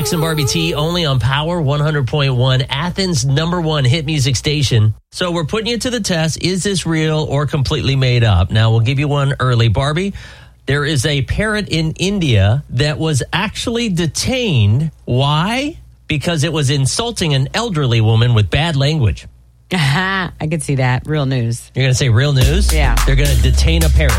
X and Barbie T only on Power 100.1, Athens' #1 hit music station. So we're putting you to the test. Is this real or completely made up? Now, we'll give you one early. Barbie, there is a parrot in India that was actually detained. Why? Because it was insulting an elderly woman with bad language. I could see that. Real news. You're going to say real news? Yeah. They're going to detain a parrot.